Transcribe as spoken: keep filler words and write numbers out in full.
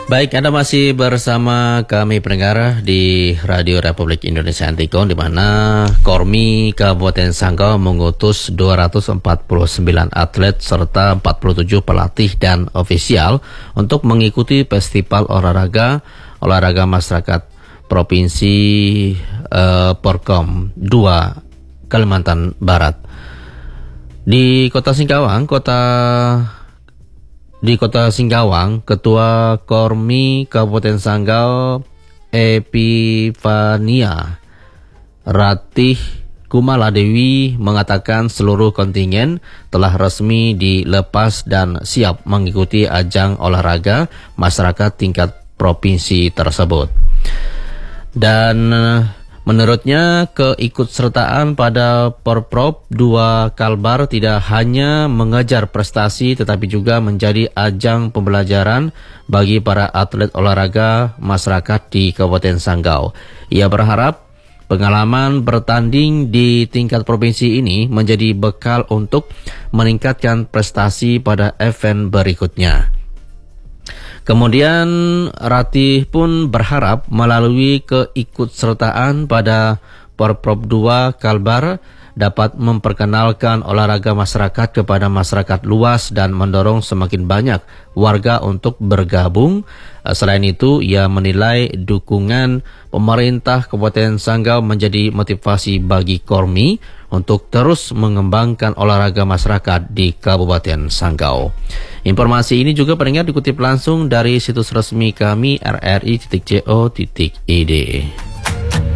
Baik, Anda masih bersama kami pendengar di Radio Republik Indonesia Antikon, di mana Kormi Kabupaten Sanggau mengutus dua ratus empat puluh sembilan atlet serta empat puluh tujuh pelatih dan ofisial untuk mengikuti Festival Olahraga Olahraga Masyarakat Provinsi eh, Porkom dua Kalimantan Barat. Di Kota Singkawang, kota Di Kota Singkawang, Ketua Kormi Kabupaten Sanggau Epifania Ratih Kumaladewi mengatakan seluruh kontingen telah resmi dilepas dan siap mengikuti ajang olahraga masyarakat tingkat provinsi tersebut. Dan menurutnya, keikutsertaan pada Porprov dua Kalbar tidak hanya mengejar prestasi tetapi juga menjadi ajang pembelajaran bagi para atlet olahraga masyarakat di Kabupaten Sanggau. Ia berharap pengalaman bertanding di tingkat provinsi ini menjadi bekal untuk meningkatkan prestasi pada event berikutnya. Kemudian Ratih pun berharap melalui keikutsertaan pada Porprov dua Kalbar dapat memperkenalkan olahraga masyarakat kepada masyarakat luas dan mendorong semakin banyak warga untuk bergabung. Selain itu, ia menilai dukungan pemerintah Kabupaten Sanggau menjadi motivasi bagi Kormi untuk terus mengembangkan olahraga masyarakat di Kabupaten Sanggau. Informasi ini juga pendengar dikutip langsung dari situs resmi kami r r i titik co titik i d.